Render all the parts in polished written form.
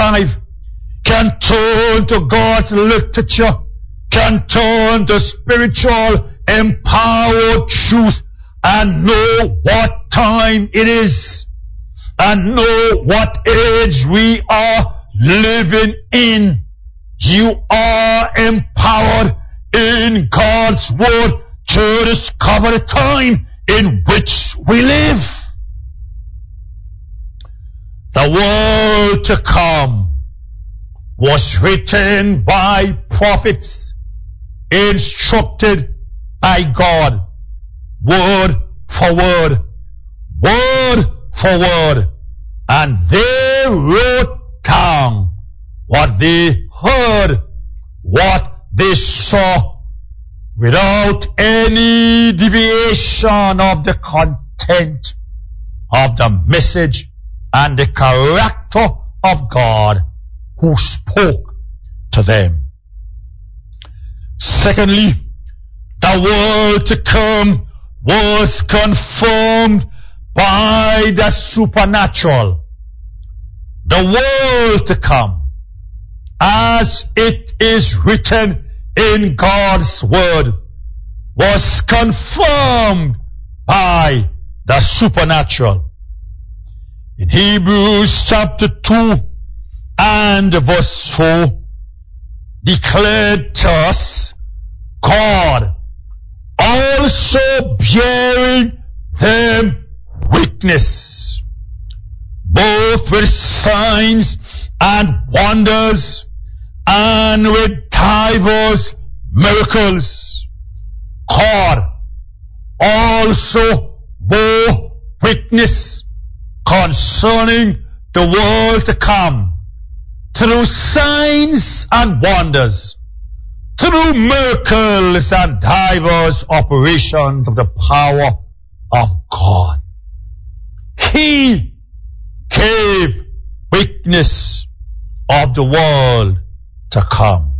archive, can turn to God's literature, can turn to spiritual empowered truth and know what time it is and know what age we are living in. You are empowered in God's word to discover the time in which we live. The world to come was written by prophets, instructed by God, word for word, word for word, and they wrote down what they heard, what they saw, without any deviation of the content of the message and the character of God who spoke to them. Secondly, the world to come was confirmed by the supernatural. The world to come, as it is written in God's word, was confirmed by the supernatural. In Hebrews chapter 2 and verse 4, declared to us, God also bearing them witness, both with signs and wonders, and with divers miracles. God also bore witness concerning the world to come, through signs and wonders, through miracles and divers operations of the power of God. He gave witness of the world to come.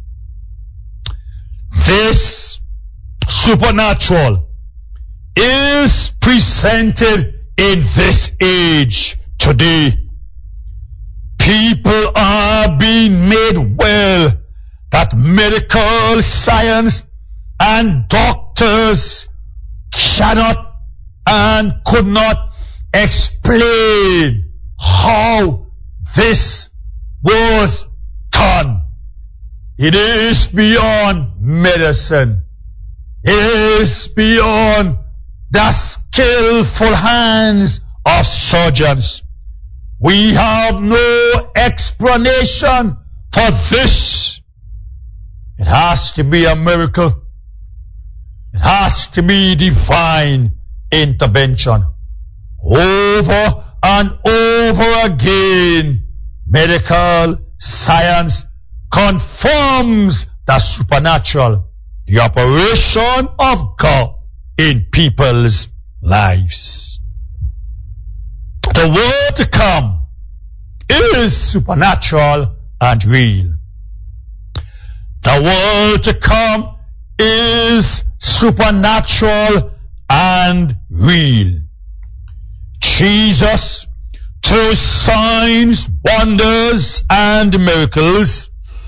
This supernatural is presented in this age today. People are being made well that medical science and doctors cannot and could not explain how this was done. It is beyond medicine. It is beyond the skillful hands of surgeons. We have no explanation for this. It has to be a miracle. It has to be divine intervention. Over and over again, medical science confirms the supernatural, the operation of God in people's lives. The world to come is supernatural and real. The world to come is supernatural and real. Jesus, through signs, wonders, and miracles,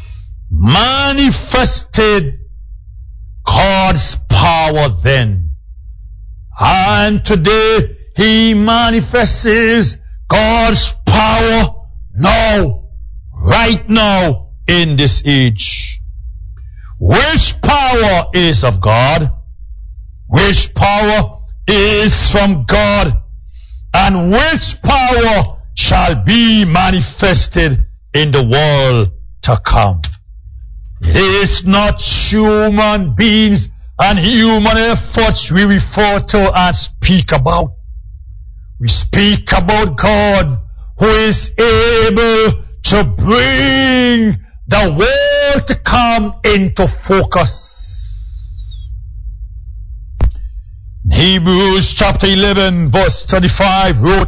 manifested God's power then. And today, He manifests God's power now, right now, in this age. Which power is of God? Which power is from God? And which power shall be manifested in the world to come? It is not human beings and human efforts we refer to and speak about. We speak about God who is able to bring the world to come into focus. Hebrews chapter 11 verse 35 wrote,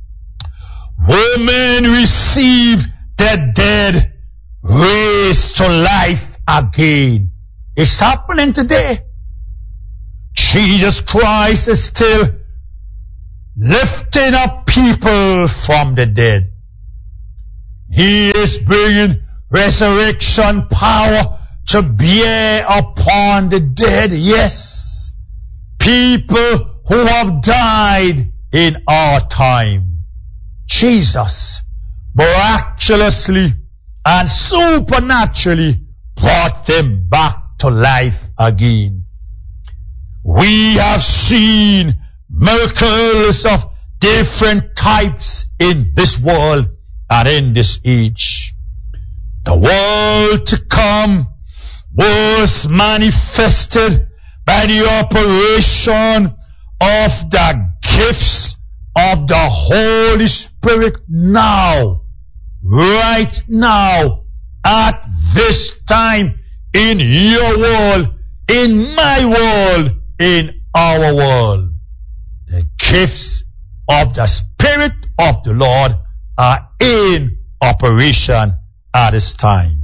women received the dead raised to life again. It's happening today. Jesus Christ is still lifting up people from the dead. He is bringing resurrection power to bear upon the dead. Yes, people who have died in our time. Jesus miraculously and supernaturally brought them back to life again. We have seen miracles of different types in this world and in this age. The world to come was manifested by the operation of the gifts of the Holy Spirit now, right now, at this time, in your world, in my world, in our world. The gifts of the Spirit of the Lord are in operation at this time.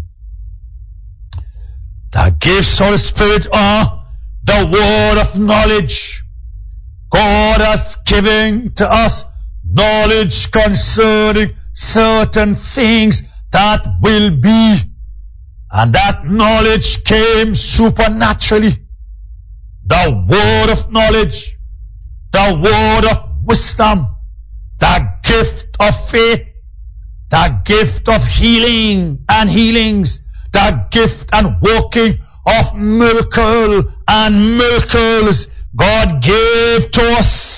The gifts of the Spirit are the word of knowledge. God has given to us knowledge concerning certain things that will be, and that knowledge came supernaturally. The word of knowledge, the word of wisdom, the gift of faith, the gift of healing and healings, the gift and working of miracle and miracles God gave to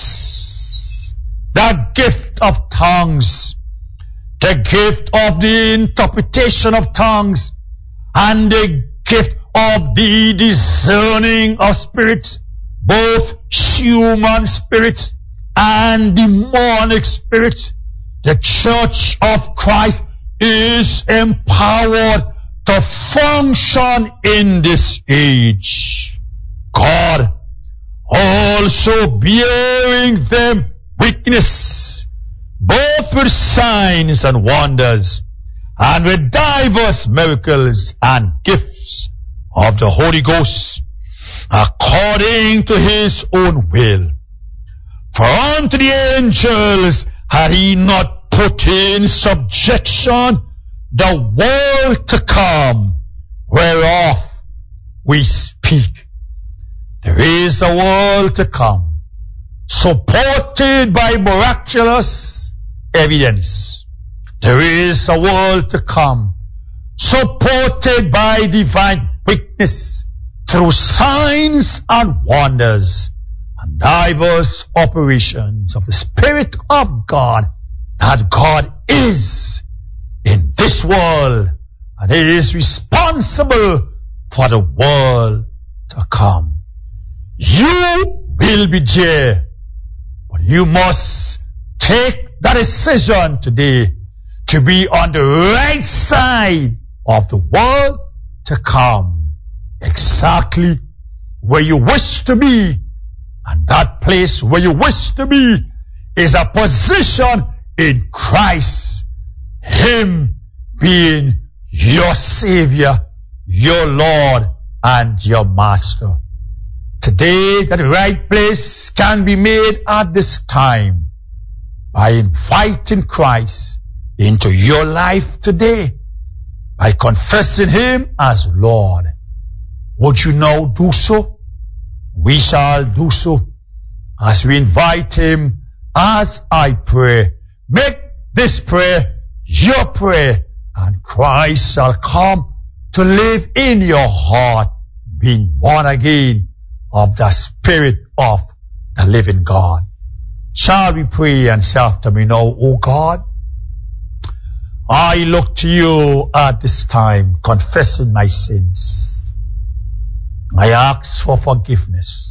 us. The gift of tongues, the gift of the interpretation of tongues, and the gift of the discerning of spirits, both human spirits and demonic spirits. The Church of Christ is empowered to function in this age. God also bearing them witness, both with signs and wonders, and with diverse miracles and gifts of the Holy Ghost, according to his own will. For unto the angels had he not put in subjection the world to come, whereof we speak. There is a world to come, supported by miraculous evidence. There is a world to come, supported by divine witness, through signs and wonders, and diverse operations of the Spirit of God, that God is in this world, and he is responsible for the world to come. You will be there, but you must take that decision today to be on the right side of the world to come, exactly where you wish to be. And that place where you wish to be is a position in Christ, him being your Savior, your Lord, and your Master. Today, that right place can be made at this time by inviting Christ into your life today, by confessing him as Lord. Would you now do so? We shall do so as we invite him as I pray. Make this prayer your prayer, and Christ shall come to live in your heart, being born again of the Spirit of the living God. Shall we pray and say after me now? O God, I look to you at this time, confessing my sins. I ask for forgiveness.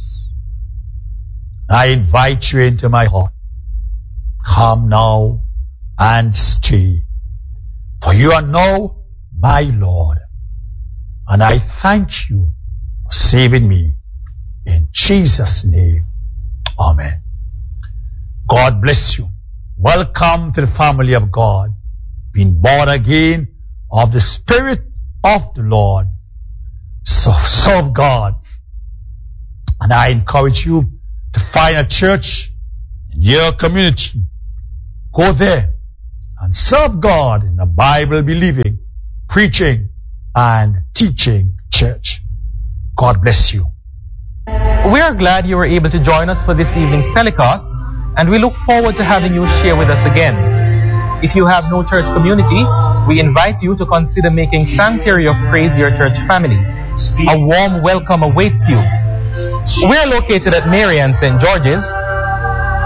I invite you into my heart. Come now and stay. For you are now my Lord. And I thank you for saving me. In Jesus' name, amen. God bless you. Welcome to the family of God, being born again of the Spirit of the Lord. So serve God. And I encourage you to find a church in your community. Go there and serve God in a Bible-believing, preaching, and teaching church. God bless you. We are glad you were able to join us for this evening's telecast, and we look forward to having you share with us again. If you have no church community, we invite you to consider making Sanctuary of Praise your church family. A warm welcome awaits you. We are located at Marian St. George's,